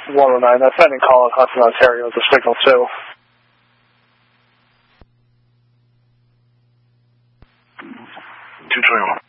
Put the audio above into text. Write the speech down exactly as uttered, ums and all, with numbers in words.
one oh nine. That's sending call in Hudson, Ontario. The signal two. two twenty-one.